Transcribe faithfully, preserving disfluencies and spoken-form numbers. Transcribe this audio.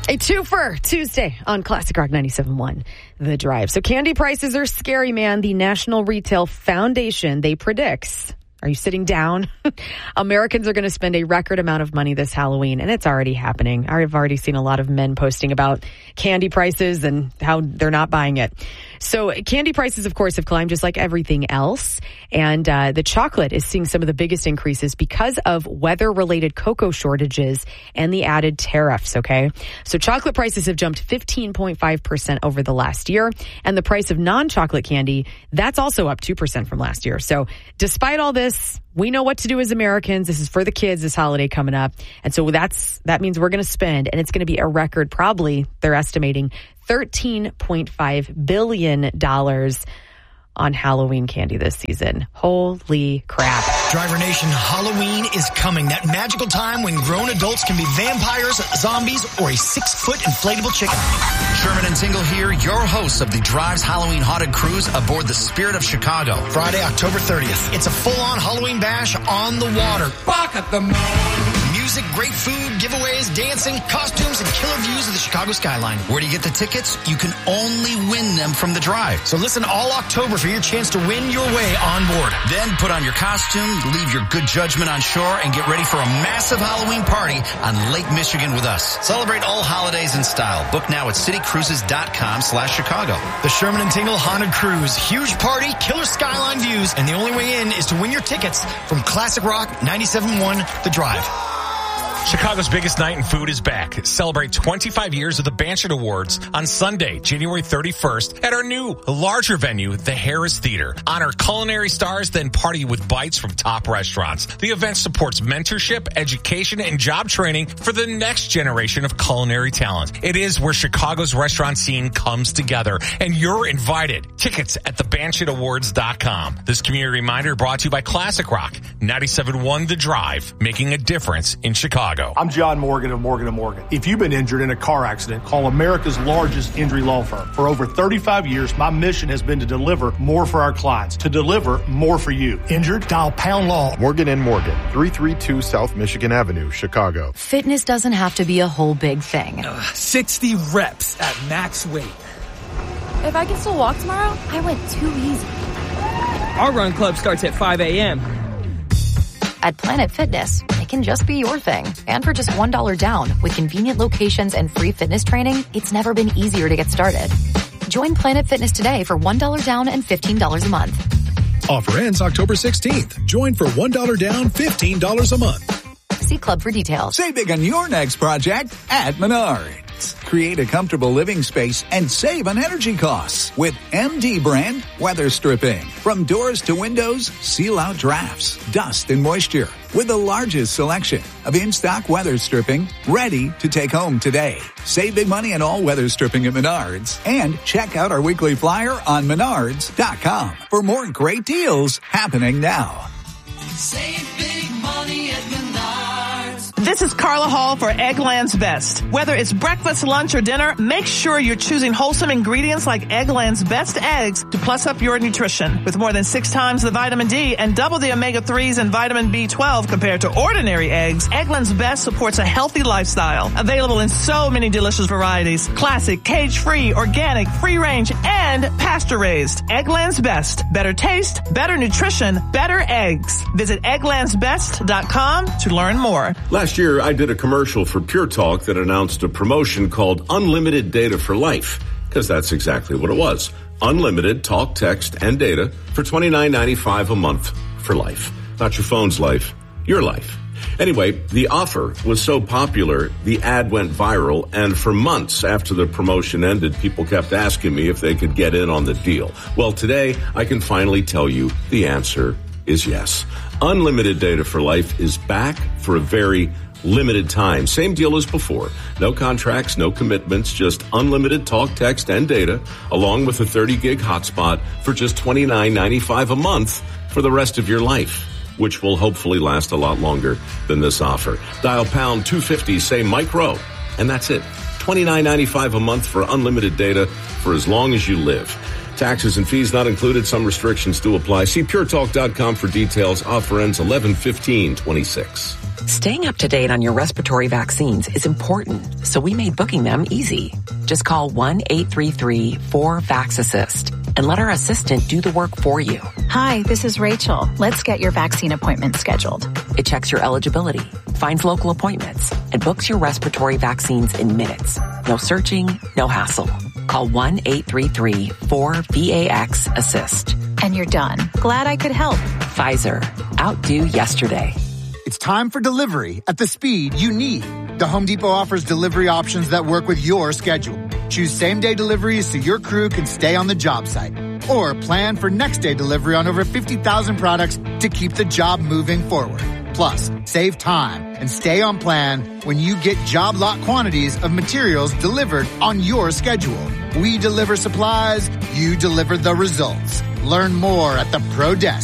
A twofer Tuesday on Classic Rock ninety-seven point one, The Drive. So candy prices are scary, man. The National Retail Foundation, they predicts, are you sitting down? Americans are going to spend a record amount of money this Halloween, and it's already happening. I've already seen a lot of men posting about candy prices and how they're not buying it. So candy prices, of course, have climbed just like everything else. And uh, the chocolate is seeing some of the biggest increases because of weather-related cocoa shortages and the added tariffs, okay? So chocolate prices have jumped fifteen point five percent over the last year. And the price of non-chocolate candy, that's also up two percent from last year. So despite all this, we know what to do as Americans. This is for the kids this holiday coming up. And so that's that means we're going to spend, and it's going to be a record, probably, they're estimating, thirteen point five billion dollars on Halloween candy this season. Holy crap. Driver Nation, Halloween is coming. That magical time when grown adults can be vampires, zombies, or a six-foot inflatable chicken. Sherman and Tingle here, your hosts of the Drive's Halloween Haunted Cruise aboard the Spirit of Chicago. Friday, October thirtieth. It's a full-on Halloween bash on the water. Bark at the moon. Music, great food, giveaways, dancing, costumes, and killer views of the Chicago skyline. Where do you get the tickets? You can only win them from the Drive. So listen all October for your chance to win your way on board. Then put on your costume, leave your good judgment on shore, and get ready for a massive Halloween party on Lake Michigan with us. Celebrate all holidays in style. Book now at citycruises.com slash Chicago. The Sherman and Tingle Haunted Cruise. Huge party, killer skyline views, and the only way in is to win your tickets from Classic Rock ninety-seven point one, The Drive. Chicago's biggest night in food is back. Celebrate twenty-five years of the Banshee Awards on Sunday, January thirty-first at our new, larger venue, the Harris Theater. Honor culinary stars, then party with bites from top restaurants. The event supports mentorship, education, and job training for the next generation of culinary talent. It is where Chicago's restaurant scene comes together, and you're invited. Tickets at the banshee awards dot com. This community reminder brought to you by Classic Rock, ninety-seven point one The Drive, making a difference in Chicago. I'm John Morgan of Morgan and Morgan. If you've been injured in a car accident, call America's largest injury law firm. For over thirty-five years, my mission has been to deliver more for our clients, to deliver more for you. Injured? Dial pound law. Morgan and Morgan, three thirty-two South Michigan Avenue, Chicago. Fitness doesn't have to be a whole big thing. Uh, sixty reps at max weight. If I can still walk tomorrow, I went too easy. Our run club starts at five a.m. At Planet Fitness, it can just be your thing. And for just one dollar down, with convenient locations and free fitness training, it's never been easier to get started. Join Planet Fitness today for one dollar down and fifteen dollars a month. Offer ends October sixteenth. Join for one dollar down, fifteen dollars a month. See Club for details. Save big on your next project at Menards. Create a comfortable living space and save on energy costs with M D brand weather stripping. From doors to windows, seal out drafts, dust, and moisture with the largest selection of in-stock weather stripping ready to take home today. Save big money on all weather stripping at Menards and check out our weekly flyer on menards dot com for more great deals happening now. Save big money at Menards. This is Carla Hall for Eggland's Best. Whether it's breakfast, lunch, or dinner, make sure you're choosing wholesome ingredients like Eggland's Best eggs to plus up your nutrition. With more than six times the vitamin D and double the omega threes and vitamin B twelve compared to ordinary eggs, Eggland's Best supports a healthy lifestyle. Available in so many delicious varieties. Classic, cage-free, organic, free-range, and pasture-raised. Eggland's Best. Better taste, better nutrition, better eggs. Visit egglands best dot com to learn more. Last year, I did a commercial for Pure Talk that announced a promotion called Unlimited Data for Life, because that's exactly what it was. Unlimited talk, text, and data for twenty-nine ninety-five a month for life. Not your phone's life, your life. Anyway, the offer was so popular, the ad went viral, and for months after the promotion ended, people kept asking me if they could get in on the deal. Well, today, I can finally tell you the answer is yes. Unlimited Data for Life is back for a very limited time. Same deal as before. No contracts, no commitments, just unlimited talk, text, and data, along with a thirty gig hotspot for just twenty-nine ninety-five a month for the rest of your life, which will hopefully last a lot longer than this offer. Dial pound two fifty, say Mike Rowe, and that's it. twenty-nine ninety-five a month for unlimited data for as long as you live. Taxes and fees not included. Some restrictions do apply. See pure talk dot com for details. Offer ends eleven fifteen twenty-six. Staying up to date on your respiratory vaccines is important, so we made booking them easy. Just call one eight three three four vax assist and let our assistant do the work for you. Hi, this is Rachel. Let's get your vaccine appointment scheduled. It checks your eligibility, finds local appointments, and books your respiratory vaccines in minutes. No searching, no hassle. Call one eight three three four V A X assist. And you're done. Glad I could help. Pfizer. Outdo yesterday. It's time for delivery at the speed you need. The Home Depot offers delivery options that work with your schedule. Choose same-day deliveries so your crew can stay on the job site. Or plan for next-day delivery on over fifty thousand products to keep the job moving forward. Plus, save time and stay on plan when you get job lot quantities of materials delivered on your schedule. We deliver supplies, you deliver the results. Learn more at the Pro Desk.